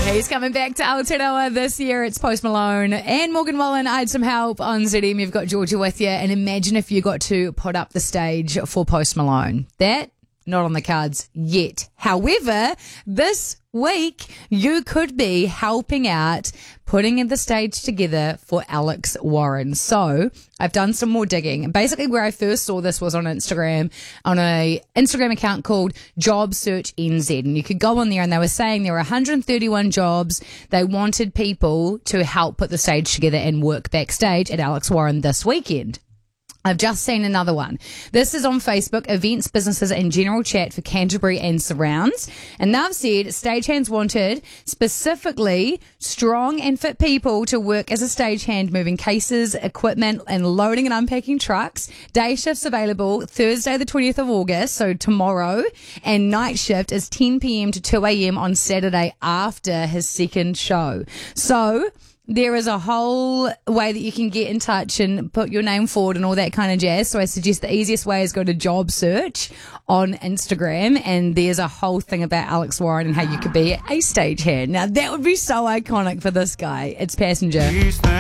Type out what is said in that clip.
He's coming back to Aotearoa this year. It's Post Malone and Morgan Wallen. I had some help on ZM. You've got Georgia with you. And imagine if you got to put up the stage for Post Malone. That, not on the cards yet. However, this week, you could be helping out putting the stage together for Alex Warren. So I've done some more digging. Basically, where I first saw this was on Instagram, on a Instagram account called Job Search NZ. And you could go on there and they were saying there were 131 jobs. They wanted people to help put the stage together and work backstage at Alex Warren this weekend. I've just seen another one. This is on Facebook, Events, Businesses and General Chat for Canterbury and Surrounds. And they've said stagehands wanted specifically strong and fit people to work as a stagehand moving cases, equipment and loading and unpacking trucks. Day shifts available Thursday the 20th of August, so tomorrow. And night shift is 10 p.m. to 2 a.m. on Saturday after his second show. So there is a whole way that you can get in touch and put your name forward and all that kind of jazz. So I suggest the easiest way is go to Job Search on Instagram, and there's a whole thing about Alex Warren and how you could be a stagehand. Now that would be so iconic for this guy. It's Passenger.